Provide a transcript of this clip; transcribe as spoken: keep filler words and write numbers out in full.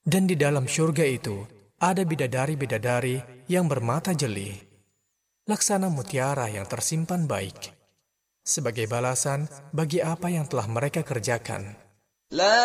Dan di dalam syurga itu ada bidadari-bidadari yang bermata jeli, laksana mutiara yang tersimpan baik, sebagai balasan bagi apa yang telah mereka kerjakan.